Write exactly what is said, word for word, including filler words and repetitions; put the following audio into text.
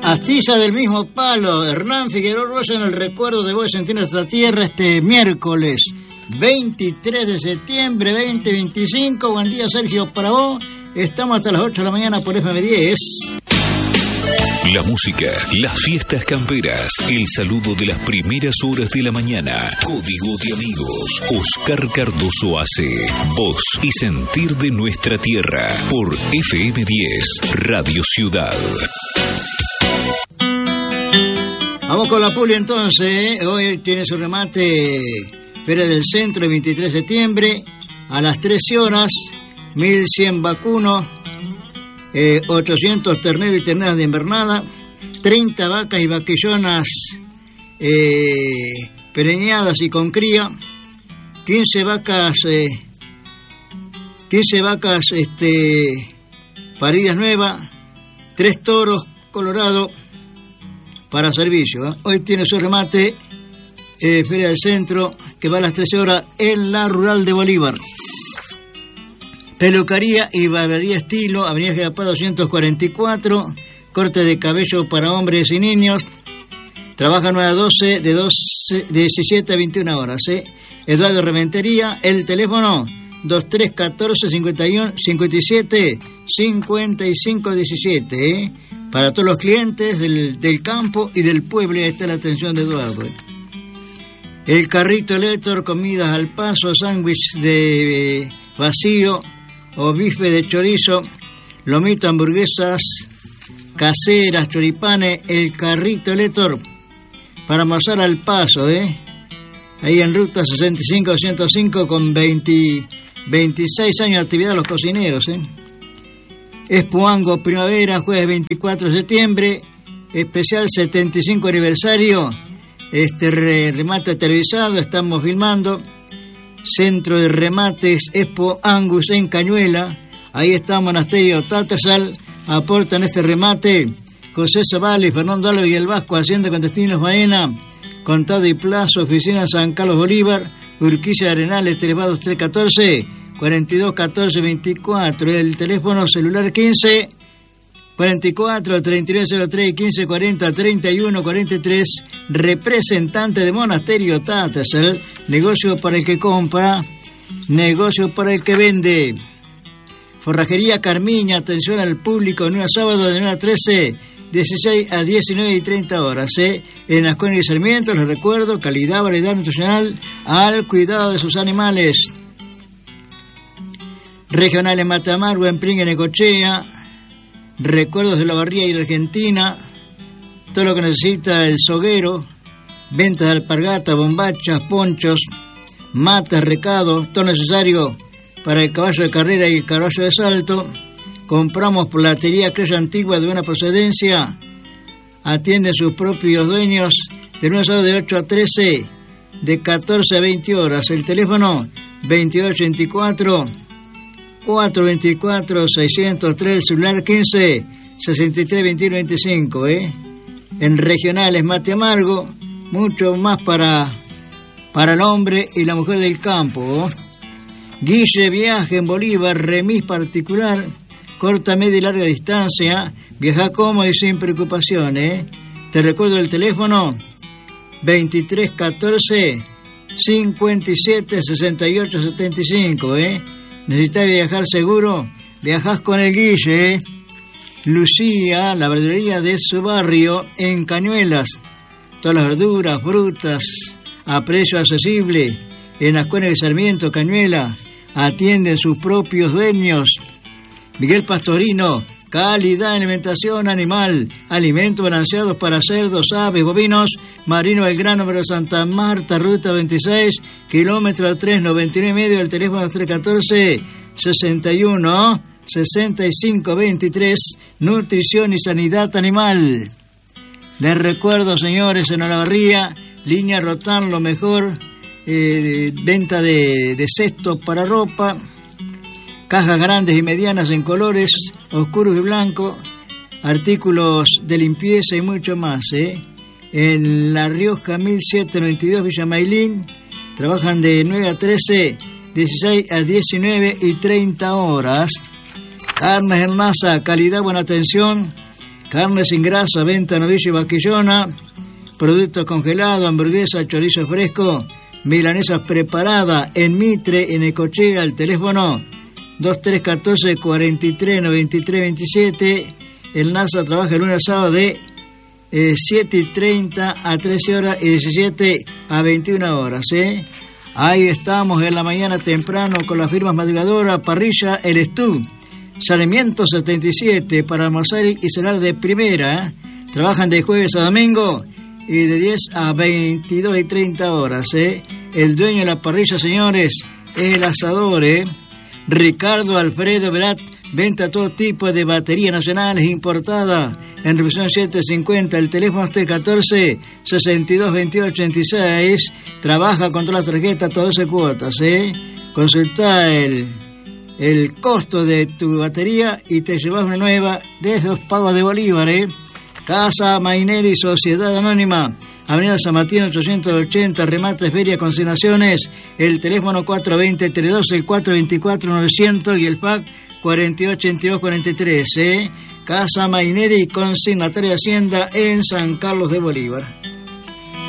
Astilla del mismo palo, Hernán Figueroa Rosa, en el recuerdo de vos sentir nuestra tierra este miércoles veintitrés de septiembre veinte veinticinco. Buen día, Sergio, para vos. Estamos hasta las ocho de la mañana por F M diez. La música, las fiestas camperas, el saludo de las primeras horas de la mañana. Código de amigos. Oscar Cardoso hace voz y sentir de nuestra tierra por F M diez, Radio Ciudad. Vamos con la puli entonces. Hoy tiene su remate Feria del Centro, el veintitrés de septiembre, a las trece horas, mil cien vacunos, eh, ochocientos terneros y terneras de invernada, treinta vacas y vaquillonas eh, preñadas y con cría, quince vacas, eh, quince vacas este, paridas nuevas, tres toros colorados para servicio. ¿eh? Hoy tiene su remate eh, Feria del Centro, que va a las trece horas en la Rural de Bolívar. Peluquería y barbería estilo, Avenida General doscientos cuarenta y cuatro, corte de cabello para hombres y niños. Trabaja nueve a doce, de, doce, de diecisiete a veintiuna horas. ¿eh? Eduardo Reventería, el teléfono dos tres uno cuatro, cincuenta y uno, cincuenta y siete, cincuenta y cinco diecisiete. ¿eh? Para todos los clientes del, del campo y del pueblo, ahí está la atención de Eduardo. ¿eh? El carrito Elector, comidas al paso, sándwich de vacío o bife de chorizo, lomito, hamburguesas caseras, choripanes. El carrito Elector para almorzar al paso, ¿eh? Ahí en ruta sesenta y cinco doscientos cinco con veinte, veintiséis años de actividad los cocineros, ¿eh? Espuango Primavera, jueves veinticuatro de septiembre, especial setenta y cinco aniversario. Este re, remate televisado, estamos filmando. Centro de remates Expo Angus en Cañuela. Ahí está Monasterio Tattersall. Aportan este remate José Zavali, Fernando Álvarez y el Vasco, Hacienda con Destinos Baena, Contado y Plazo, Oficina San Carlos Bolívar, Urquiza de Arenales, Televados tres uno cuatro, cuarenta y dos catorce veinticuatro. El teléfono celular quince cuarenta y cuatro, treinta y nueve cero tres, quince cuarenta, treinta y uno cuarenta y tres. Representante de Monasterio Tattersall. Negocio para el que compra, negocio para el que vende. Forrajería Carmiña, atención al público en un sábado de nueve a trece, dieciséis a diecinueve y treinta horas. ¿eh? En Ascuénigo y Sarmiento, les recuerdo, calidad, variedad nutricional al cuidado de sus animales. Regionales Matamar, Buenpring en Necochea. Recuerdos de la Barría y la Argentina. Todo lo que necesita el soguero. Ventas de alpargata, bombachas, ponchos, matas, recados, todo necesario para el caballo de carrera y el caballo de salto. Compramos platería criolla antigua de buena procedencia. Atienden sus propios dueños de lunes a sábado de ocho a trece, de catorce a veinte horas. El teléfono veintiocho veinticuatro, cuatrocientos veinticuatro, seiscientos tres, el celular quince sesenta y tres veintiuno veinticinco. ¿eh? En regionales Mate Amargo, mucho más para, para el hombre y la mujer del campo. Guille Viaje en Bolívar, remis particular, corta, media y larga distancia. Viaja cómodo y sin preocupaciones. ¿eh? Te recuerdo el teléfono veintitrés catorce, cincuenta y siete sesenta y ocho setenta y cinco. ¿eh? ¿Necesitas viajar seguro? Viajás con el Guille. ¿eh? Lucía, la verdulería de su barrio en Cañuelas. Todas las verduras, frutas, a precio accesible. En Ascuénigo y Sarmiento, Cañuela, atienden sus propios dueños. Miguel Pastorino, calidad en alimentación animal, alimentos balanceados para cerdos, aves, bovinos. Marino Belgrano, número Santa Marta, ruta veintiséis, kilómetro tres noventa y nueve y medio, el teléfono tres uno cuatro, sesenta y uno, sesenta y cinco veintitrés, nutrición y sanidad animal. Les recuerdo, señores, en Olavarría, línea Rotan, lo mejor, eh, venta de, de cestos para ropa, cajas grandes y medianas en colores oscuros y blancos, artículos de limpieza y mucho más. ¿eh? En La Rioja mil setecientos noventa y dos, Villa Mailín, trabajan de nueve a trece, dieciséis a diecinueve y treinta horas. Carnes en masa, calidad, buena atención. Carne sin grasa, venta novillo y vaquillona, productos congelados, hamburguesa, chorizo fresco, milanesas preparadas en Mitre, en Necochea, al teléfono dos tres uno cuatro, cuatro tres, nueve tres dos siete. El NASA trabaja el lunes a sábado de eh, siete y treinta a trece horas y diecisiete a veintiuna horas. ¿eh? Ahí estamos en la mañana temprano con las firmas madrugadoras, parrilla El Estú, Sarmiento setenta y siete, para almorzar y cenar de primera. ¿eh? Trabajan de jueves a domingo y de diez a veintidós y treinta horas. ¿eh? El dueño de la parrilla, señores, es el asador, ¿eh? Ricardo Alfredo Verat. Venta todo tipo de baterías nacionales importadas. En revisión setecientos cincuenta, el teléfono es tres uno cuatro, seis dos, veintiocho ochenta y seis. Trabaja con todas las tarjetas, doce cuotas. ¿eh? Consulta el, el costo de tu batería y te llevas una nueva desde dos pagos de Bolívar. ¿eh? Casa Maineri Sociedad Anónima, Avenida San Martín ochocientos ochenta, remates, ferias, consignaciones. El teléfono cuatro dos cero, tres uno dos, cuatro dos cuatro, novecientos y el fax cuatro ocho ochenta y dos cuarenta y tres. ¿eh? Casa Maineri, consignatario de Hacienda en San Carlos de Bolívar.